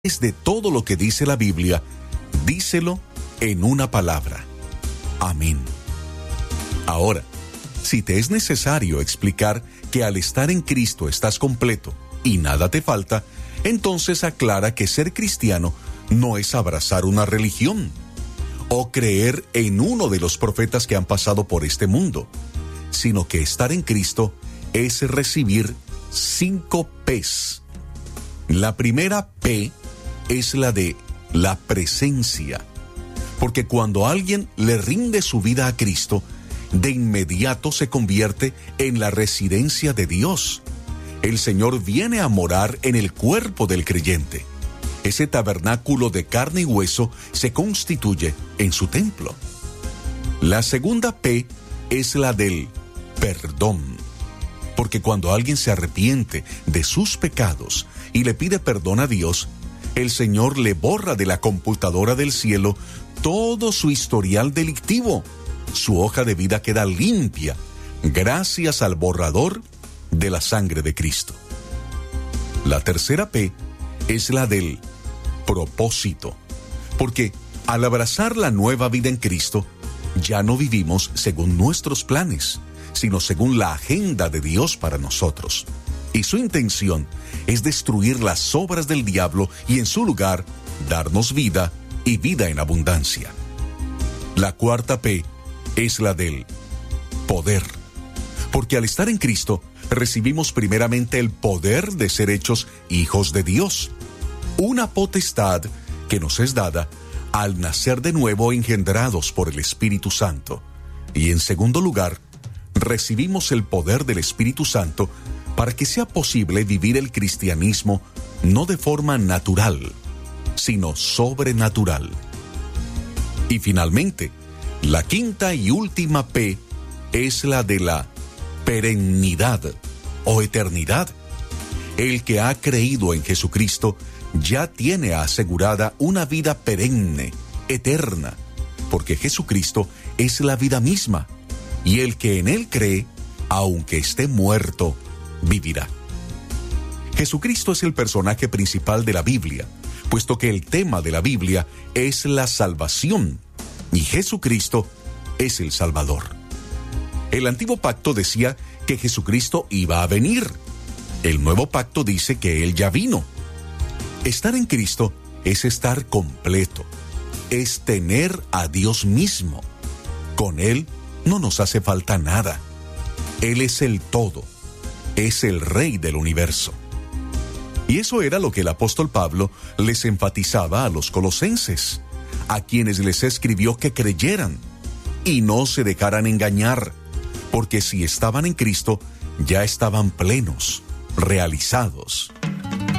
de todo lo que dice la Biblia, díselo en una palabra. Amén. Ahora, si te es necesario explicar que al estar en Cristo estás completo y nada te falta, entonces aclara que ser cristiano no es abrazar una religión o creer en uno de los profetas que han pasado por este mundo, sino que estar en Cristo es recibir 5 P's. La primera P es la de la presencia, porque cuando alguien le rinde su vida a Cristo, de inmediato se convierte en la residencia de Dios. El Señor viene a morar en el cuerpo del creyente. Ese tabernáculo de carne y hueso se constituye en su templo. La segunda P es la del perdón, porque cuando alguien se arrepiente de sus pecados y le pide perdón a Dios, el Señor le borra de la computadora del cielo todo su historial delictivo. Su hoja de vida queda limpia gracias al borrador de la sangre de Cristo. La tercera P es la del propósito, porque al abrazar la nueva vida en Cristo, ya no vivimos según nuestros planes, sino según la agenda de Dios para nosotros. Y su intención es destruir las obras del diablo y en su lugar darnos vida y vida en abundancia. La cuarta P es la del poder, porque al estar en Cristo recibimos primeramente el poder de ser hechos hijos de Dios, una potestad que nos es dada al nacer de nuevo engendrados por el Espíritu Santo. Y en segundo lugar, recibimos el poder del Espíritu Santo para que sea posible vivir el cristianismo no de forma natural, sino sobrenatural. Y finalmente, la quinta y última P es la de la perennidad o eternidad. El que ha creído en Jesucristo ya tiene asegurada una vida perenne, eterna, porque Jesucristo es la vida misma, y el que en Él cree, aunque esté muerto, vivirá. Jesucristo es el personaje principal de la Biblia, puesto que el tema de la Biblia es la salvación, y Jesucristo es el Salvador. El antiguo pacto decía que Jesucristo iba a venir. El nuevo pacto dice que Él ya vino. Estar en Cristo es estar completo, es tener a Dios mismo. Con Él no nos hace falta nada. Él es el todo, es el Rey del universo. Y eso era lo que el apóstol Pablo les enfatizaba a los colosenses, a quienes les escribió que creyeran y no se dejaran engañar, porque si estaban en Cristo, ya estaban plenos, realizados.